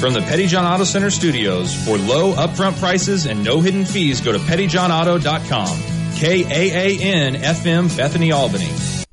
From the Petty John Auto Center studios, for low upfront prices and no hidden fees, go to pettyjohnauto.com. KAAN FM, Bethany, Albany.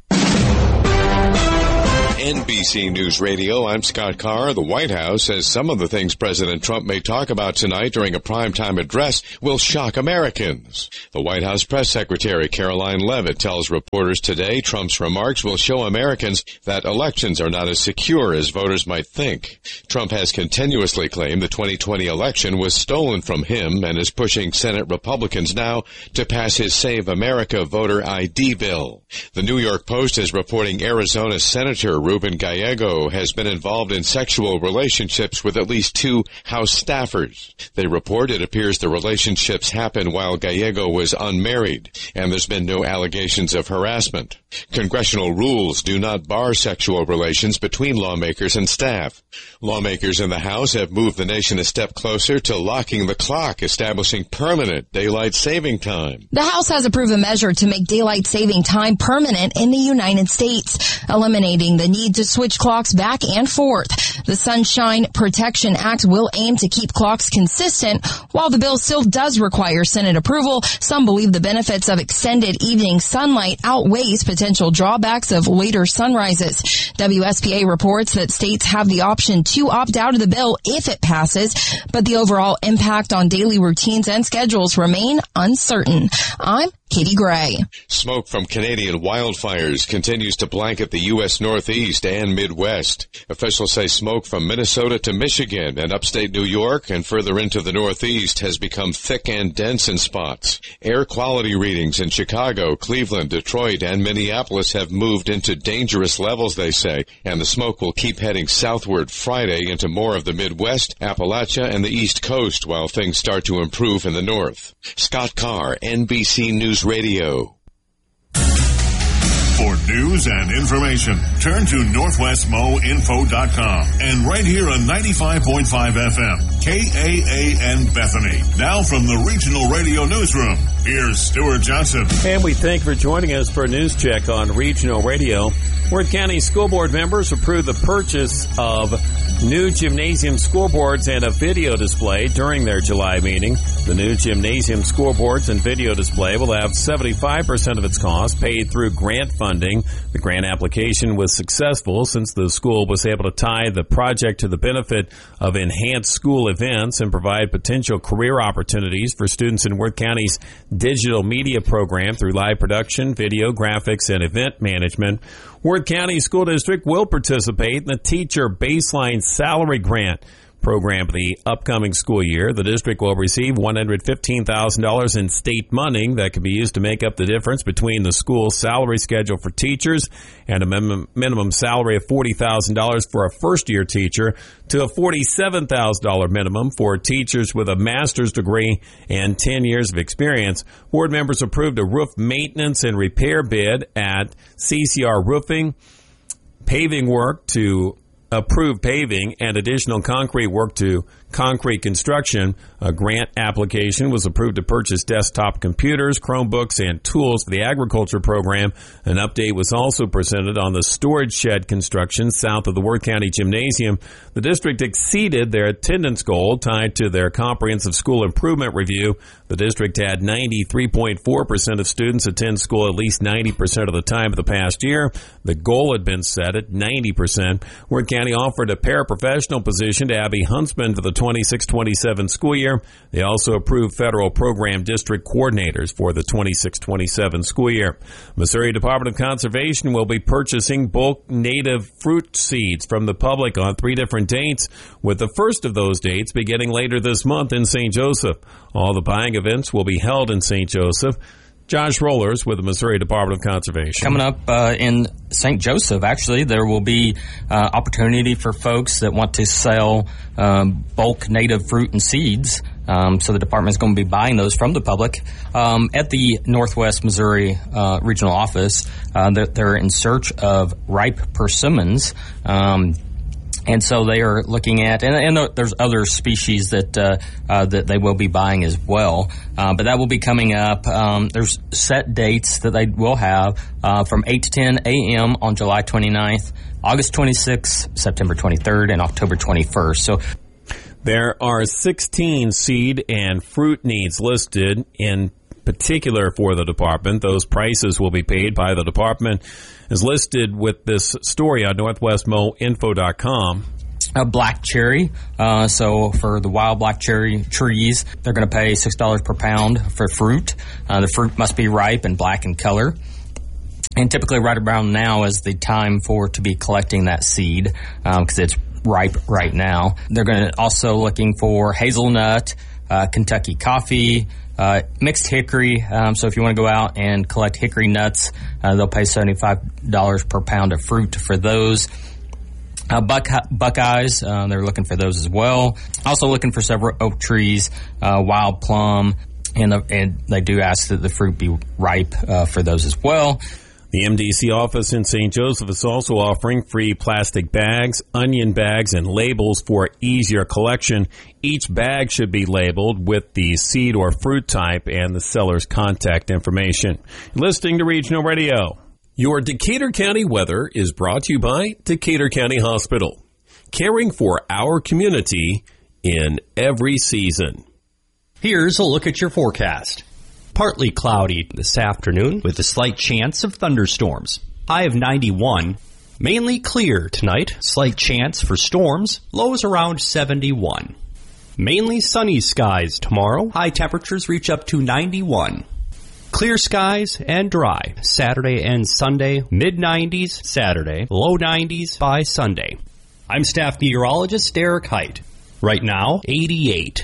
NBC News Radio, I'm Scott Carr. The White House says some of the things President Trump may talk about tonight during a primetime address will shock Americans. The White House press secretary Caroline Leavitt tells reporters today Trump's remarks will show Americans that elections are not as secure as voters might think. Trump has continuously claimed the 2020 election was stolen from him and is pushing Senate Republicans now to pass his Save America voter ID bill. The New York Post is reporting Arizona Senator Ruben Gallego has been involved in sexual relationships with at least 2 House staffers. They report it appears the relationships happened while Gallego was unmarried, and there's been no allegations of harassment. Congressional rules do not bar sexual relations between lawmakers and staff. Lawmakers in the House have moved the nation a step closer to locking the clock, establishing permanent daylight saving time. The House has approved a measure to make daylight saving time permanent in the United States, eliminating the need to switch clocks back and forth. The Sunshine Protection Act will aim to keep clocks consistent. While the bill still does require Senate approval, some believe the benefits of extended evening sunlight outweighs potential drawbacks of later sunrises. WSPA reports that states have the option to opt out of the bill if it passes, but the overall impact on daily routines and schedules remain uncertain. I'm Katie Gray. Smoke from Canadian wildfires continues to blanket the U.S. Northeast and Midwest. Officials say smoke from Minnesota to Michigan and upstate New York and further into the Northeast has become thick and dense in spots. Air quality readings in Chicago, Cleveland, Detroit, and Minneapolis have moved into dangerous levels, they say, and the smoke will keep heading southward Friday into more of the Midwest, Appalachia, and the East Coast while things start to improve in the north. Scott Carr, NBC News Radio. For news and information, turn to NorthwestMoInfo.com and right here on 95.5 FM, KAAN Bethany. Now from the Regional Radio Newsroom, here's Stuart Johnson. And we thank you for joining us for a news check on Regional Radio. Worth County School Board members approved the purchase of new gymnasium scoreboards and a video display during their July meeting. The new gymnasium scoreboards and video display will have 75% of its cost paid through grant funding. The grant application was successful since the school was able to tie the project to the benefit of enhanced school events and provide potential career opportunities for students in Worth County's digital media program through live production, video, graphics, and event management. Worth County School District will participate in the Teacher Baseline Salary Grant program for the upcoming school year. The district will receive $115,000 in state money that can be used to make up the difference between the school's salary schedule for teachers and a minimum salary of $40,000 for a first-year teacher to a $47,000 minimum for teachers with a master's degree and 10 years of experience. Board members approved a roof maintenance and repair bid at CCR Roofing, paving work to approved paving and additional concrete work to concrete construction. A grant application was approved to purchase desktop computers, Chromebooks, and tools for the agriculture program. An update was also presented on the storage shed construction south of the Worth County Gymnasium. The district exceeded their attendance goal tied to their comprehensive school improvement review. The district had 93.4% of students attend school at least 90% of the time of the past year. The goal had been set at 90%. Worth County offered a paraprofessional position to Abby Huntsman for the 26-27 school year. They also approved federal program district coordinators for the 26-27 school year. Missouri Department of Conservation will be purchasing bulk native fruit seeds from the public on 3 different dates, with the first of those dates beginning later this month in St. Joseph. All the buying events will be held in St. Joseph. Josh Rollers with the Missouri Department of Conservation. Coming up in St. Joseph, actually, there will be opportunity for folks that want to sell bulk native fruit and seeds. So the department is going to be buying those from the public. At the Northwest Missouri Regional Office, they're in search of ripe persimmons. And so they are looking at, and there's other species that they will be buying as well. But that will be coming up. There's set dates that they will have from 8 to 10 a.m. on July 29th, August 26th, September 23rd, and October 21st. So There are 16 seed and fruit needs listed in particular for the department. Those prices will be paid by the department as listed with this story on NorthwestMoInfo.com. A black cherry. So for the wild black cherry trees, they're going to pay $6 per pound for fruit. The fruit must be ripe and black in color. And typically right around now is the time to be collecting that seed because it's ripe right now. They're going to also looking for hazelnut, Kentucky coffee, mixed hickory. So if you want to go out and collect hickory nuts, they'll pay $75 per pound of fruit for those. Buckeyes, they're looking for those as well. Also looking for several oak trees, wild plum, and they do ask that the fruit be ripe for those as well. The MDC office in St. Joseph is also offering free plastic bags, onion bags, and labels for easier collection. Each bag should be labeled with the seed or fruit type and the seller's contact information. Listening to Regional Radio. Your Decatur County weather is brought to you by Decatur County Hospital, caring for our community in every season. Here's a look at your forecast. Partly cloudy this afternoon with a slight chance of thunderstorms. High of 91. Mainly clear tonight. Slight chance for storms. Lows around 71. Mainly sunny skies tomorrow. High temperatures reach up to 91. Clear skies and dry. Saturday and Sunday, mid-90s Saturday, low 90s by Sunday. I'm staff meteorologist Derek Height. Right now, 88.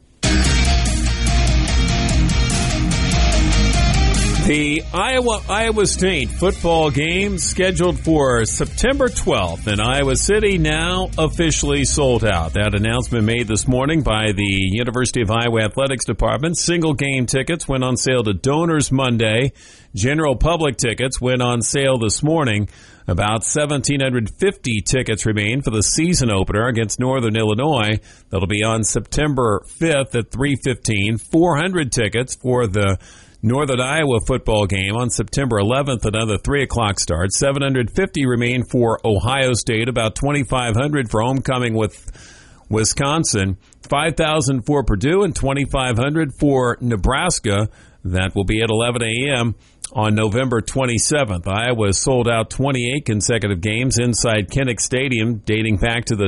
The Iowa State football game scheduled for September 12th in Iowa City now officially sold out. That announcement made this morning by the University of Iowa Athletics Department. Single game tickets went on sale to donors Monday. General public tickets went on sale this morning. About 1,750 tickets remain for the season opener against Northern Illinois. That'll be on September 5th at 3:15. 400 tickets for the Northern Iowa football game on September 11th, another 3 o'clock start. 750 remain for Ohio State, about 2,500 for homecoming with Wisconsin, 5,000 for Purdue, and 2,500 for Nebraska. That will be at 11 a.m. on November 27th. Iowa has sold out 28 consecutive games inside Kinnick Stadium dating back to the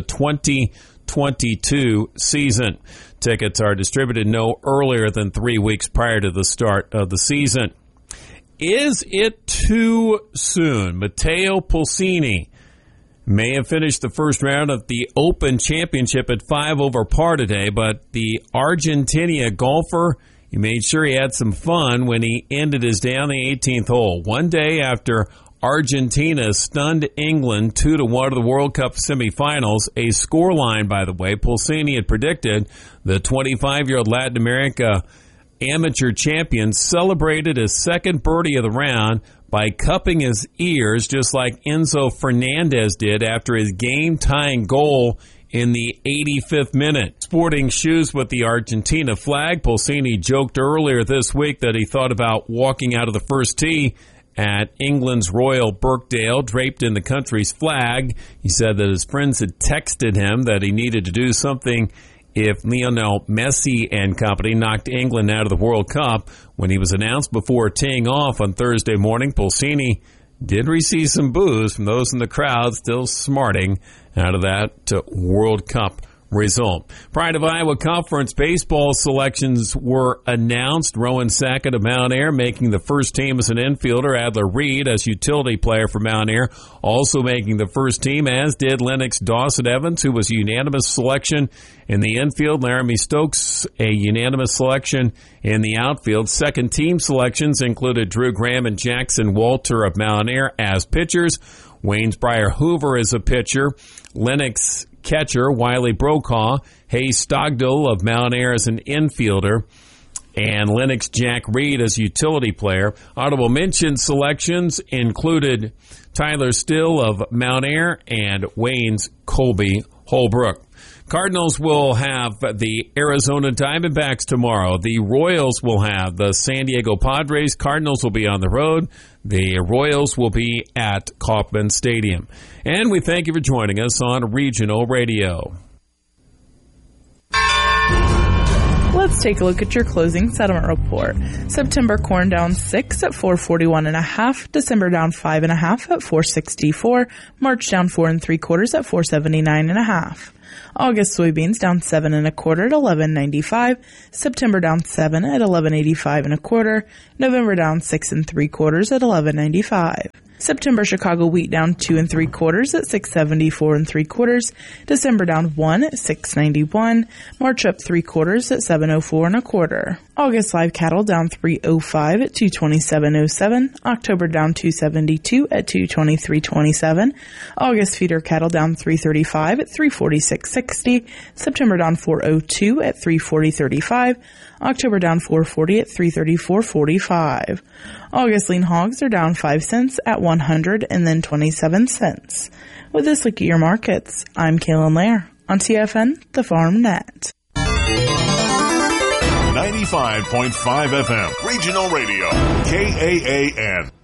2022 season. Tickets are distributed no earlier than 3 weeks prior to the start of the season. Is it too soon? Matteo Pulcini may have finished the first round of the Open Championship at 5 over par today, but the Argentina golfer, he made sure he had some fun when he ended his day on the 18th hole. One day after Argentina stunned England 2-1 to the World Cup semifinals. A scoreline, by the way, Pulcini had predicted. The 25-year-old Latin America amateur champion celebrated his second birdie of the round by cupping his ears just like Enzo Fernandez did after his game-tying goal in the 85th minute. Sporting shoes with the Argentina flag, Pulcini joked earlier this week that he thought about walking out of the first tee at England's Royal Birkdale, draped in the country's flag. He said that his friends had texted him that he needed to do something if Lionel Messi and company knocked England out of the World Cup. When he was announced before teeing off on Thursday morning, Pulcini did receive some boos from those in the crowd still smarting out of that World Cup result. Pride of Iowa Conference baseball selections were announced. Rowan Sackett of Mount Ayr making the first team as an infielder. Adler Reed as utility player for Mount Ayr also making the first team, as did Lennox Dawson Evans, who was a unanimous selection in the infield. Laramie Stokes, a unanimous selection in the outfield. Second team selections included Drew Graham and Jackson Walter of Mount Ayr as pitchers. Waynes Breyer Hoover is a pitcher. Lennox catcher Wiley Brokaw, Hayes Stogdill of Mount Ayr as an infielder, and Lennox Jack Reed as utility player. Honorable mention selections included Tyler Still of Mount Ayr and Wayne's Colby Holbrook. Cardinals will have the Arizona Diamondbacks tomorrow. The Royals will have the San Diego Padres. Cardinals will be on the road. The Royals will be at Kauffman Stadium. And we thank you for joining us on Regional Radio. Let's take a look at your closing settlement report. September corn down 6 at 441.5. December down 5.5 at 464. March down 4 3/4 at 479.5. August soybeans down 7 1/4 at 11.95. September down 7 at 11.85 1/4. November down 6 3/4 at 11.95. September Chicago wheat down 2 3/4 at 674 3/4. December down 1 at 691. March up 3/4 at 704 1/4. August live cattle down 305 at 227.07. October down 272 at 223.27. August feeder cattle down 335 at 346.60. September down 402 at 340.35. October down 440 at 334.45. August lean hogs are down 5 cents at 100 and then 27 cents. With this look at your markets, I'm Kaylin Lair on TFN, the Farm Net. 95.5 FM, Regional Radio, KAAN.